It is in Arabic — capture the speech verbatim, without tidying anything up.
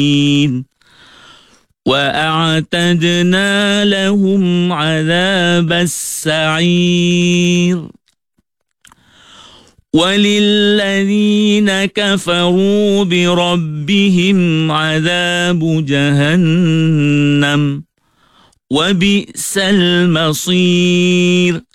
وأعتدنا لهم عذاب السعير. وللذين كفروا بربهم عذاب جهنم وبئس المصير.